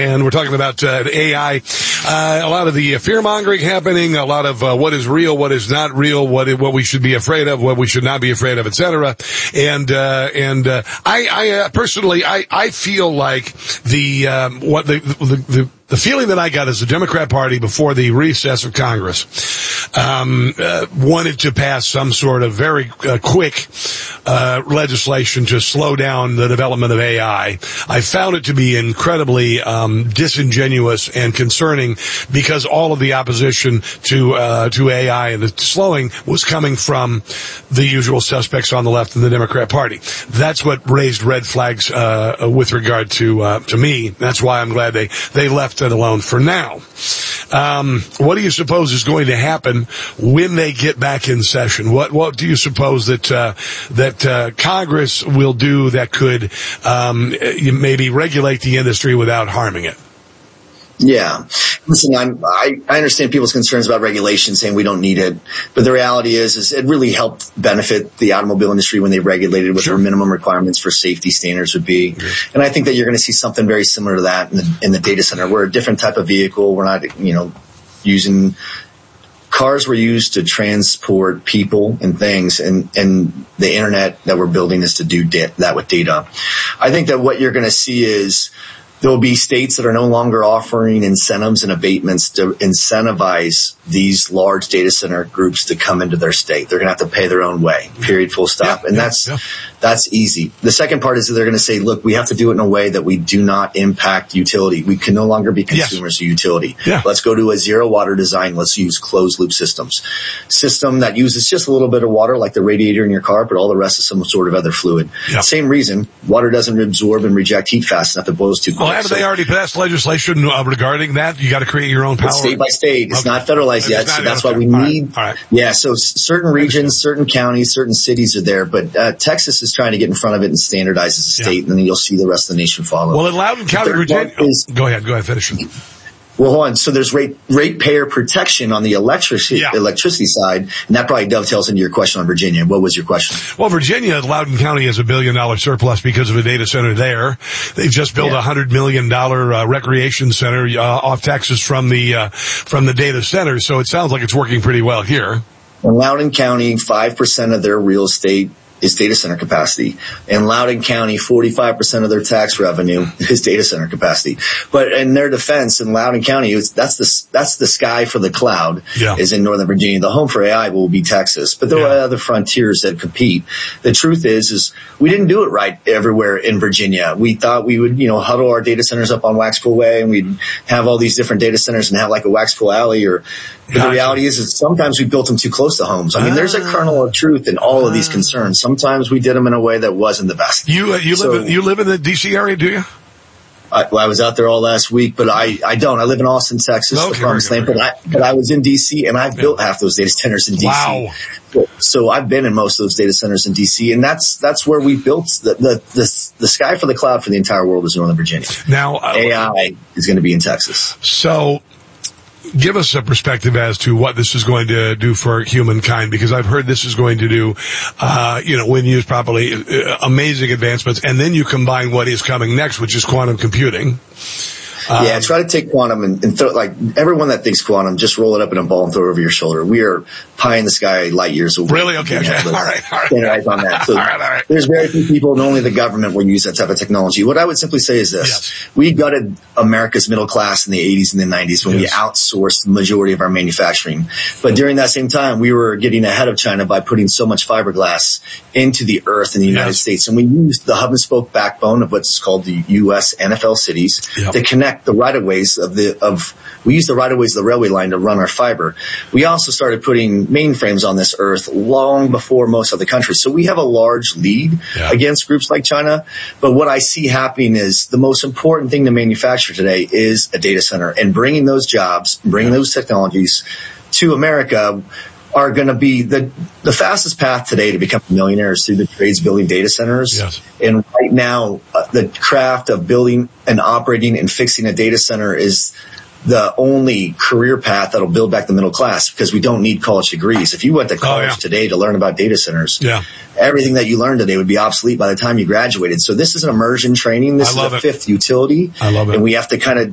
and we're talking about AI. A lot of the fear-mongering happening, a lot of what is real, what is not real, what we should be afraid of, what we should not be afraid of, etc. And I personally, I feel like the feeling that I got is the Democrat Party before the recess of Congress wanted to pass some sort of very quick legislation to slow down the development of AI. I found it to be incredibly disingenuous and concerning because all of the opposition to AI and the slowing was coming from the usual suspects on the left in the Democrat Party. That's what raised red flags with regard to me. That's why I'm glad they left it alone for now. What do you suppose is going to happen when they get back in session? What do you suppose that Congress will do that could maybe regulate the industry without harming it? Yeah. Listen, I understand people's concerns about regulation, saying we don't need it. But the reality is it really helped benefit the automobile industry when they regulated what their minimum requirements for safety standards would be. And I think that you're going to see something very similar to that in the data center. We're a different type of vehicle. We're not, using cars were used to transport people and things, and the internet that we're building is to do that with data. I think that what you're going to see is there will be states that are no longer offering incentives and abatements to incentivize these large data center groups to come into their state. They're going to have to pay their own way, period, full stop. And that's easy. The second part is that they're going to say, look, we have to do it in a way that we do not impact utility. We can no longer be consumers of utility. Let's go to a zero water design. Let's use closed loop systems. System that uses just a little bit of water, like the radiator in your car, but all the rest is some sort of other fluid. Same reason, water doesn't absorb and reject heat fast enough. It boils too quick. Haven't they already passed legislation regarding that? You got to create your own power. It's state by state. It's not federalized yet, so that's why we need. All right. Yeah, so certain regions, certain counties, certain cities are there, but Texas is trying to get in front of it and standardize as a state, and then you'll see the rest of the nation follow. Well, in Loudoun County, Virginia. Go ahead, finish it. Well, hold on. So there's ratepayer protection on the electricity side, and that probably dovetails into your question on Virginia. What was your question? Well, Virginia, Loudoun County has $1 billion surplus because of a data center there. They've just built a $100 million recreation center off Texas from the data center. So it sounds like it's working pretty well here. In Loudoun County, 5% of their real estate is data center capacity. In Loudoun County, 45% of their tax revenue is data center capacity. But in their defense, in Loudoun County, that's the sky for the cloud is in Northern Virginia. The home for AI will be Texas. But there are other frontiers that compete. The truth is we didn't do it right everywhere in Virginia. We thought we would, huddle our data centers up on Waxpool Way, and we'd have all these different data centers and have like a Waxpool Alley but the reality is sometimes we built them too close to homes. I mean, there's a kernel of truth in all of these concerns. Sometimes we did them in a way that wasn't the best. You live in the D.C. area, do you? I was out there all last week, but I don't. I live in Austin, Texas, the promised land. But I was in D.C. and I've built half those data centers in D.C. Wow. So I've been in most of those data centers in D.C. and that's where we built the sky for the cloud for the entire world is Northern Virginia. Now AI is going to be in Texas. So give us a perspective as to what this is going to do for humankind, because I've heard this is going to do, when used properly, amazing advancements. And then you combine what is coming next, which is quantum computing. Try to take quantum and throw, like, everyone that thinks quantum, just roll it up in a ball and throw it over your shoulder. We are pie in the sky, light years away. Really? Okay. All right. Standardize on that. So all right. There's very few people, and only the government will use that type of technology. What I would simply say is this. Yes. We gutted America's middle class in the 80s and the 90s when we outsourced the majority of our manufacturing. But during that same time, we were getting ahead of China by putting so much fiberglass into the earth in the United States. And we used the hub and spoke backbone of what's called the U.S. NFL cities to connect the right-of-ways we use the right-of-ways of the railway line to run our fiber. We also started putting mainframes on this earth long before most other countries. So we have a large lead against groups like China. But what I see happening is the most important thing to manufacture today is a data center, and bringing those jobs, bringing those technologies to America are going to be the fastest path today to become millionaires through the trades building data centers. Yes. And right now, the craft of building and operating and fixing a data center is the only career path that'll build back the middle class, because we don't need college degrees. If you went to college today to learn about data centers, everything that you learned today would be obsolete by the time you graduated. So this is an immersion training. This is a fifth utility. I love it. And we have to kind of